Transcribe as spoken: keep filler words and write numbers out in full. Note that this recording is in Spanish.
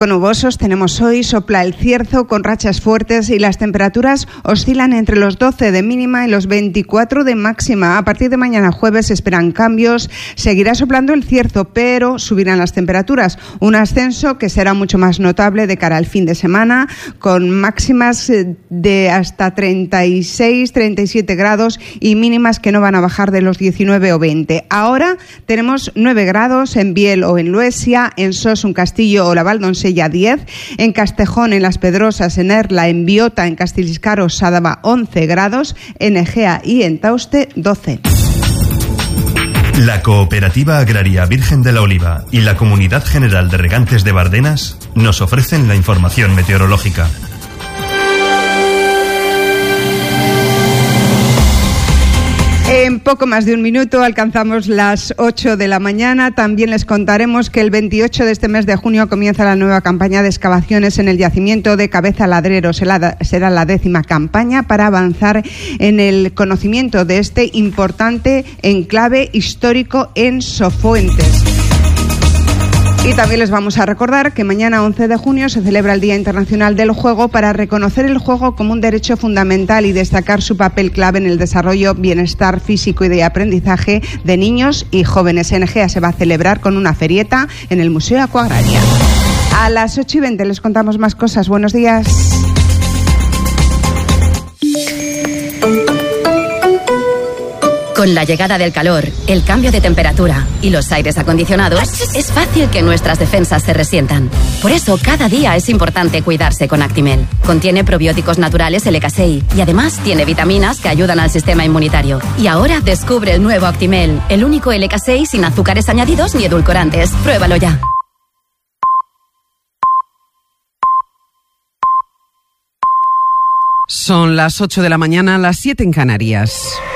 Nubosos tenemos hoy, sopla el cierzo con rachas fuertes y las temperaturas oscilan entre los doce de mínima y los veinticuatro de máxima. A partir de mañana jueves se esperan cambios, seguirá soplando el cierzo, pero subirán las temperaturas. Un ascenso que será mucho más notable de cara al fin de semana, con máximas de hasta treinta y seis, treinta y siete grados y mínimas que no van a bajar de los diecinueve o veinte. Ahora tenemos nueve grados en Biel o en Luesia, en Sos, un Castillo o la Valdonsella diez, en Castejón, en Las Pedrosas, en Erla, en Biota, en Castiliscaro, Sádava once grados, en Egea y en Tauste doce. La Cooperativa Agraria Virgen de la Oliva y la Comunidad General de Regantes de Bardenas nos ofrecen la información meteorológica. En poco más de un minuto alcanzamos las ocho de la mañana. También les contaremos que el veintiocho de este mes de junio comienza la nueva campaña de excavaciones en el yacimiento de Cabeza Ladrero. Será la décima campaña para avanzar en el conocimiento de este importante enclave histórico en Sofuentes. Y también les vamos a recordar que mañana once de junio se celebra el Día Internacional del Juego para reconocer el juego como un derecho fundamental y destacar su papel clave en el desarrollo, bienestar físico y de aprendizaje de niños y jóvenes. En Egea se va a celebrar con una ferieta en el Museo Acuagraria. A las ocho y veinte les contamos más cosas. Buenos días. Con la llegada del calor, el cambio de temperatura y los aires acondicionados, es fácil que nuestras defensas se resientan. Por eso, cada día es importante cuidarse con Actimel. Contiene probióticos naturales L K seis y además tiene vitaminas que ayudan al sistema inmunitario. Y ahora descubre el nuevo Actimel, el único L K seis sin azúcares añadidos ni edulcorantes. Pruébalo ya. Son las ocho de la mañana, las siete en Canarias.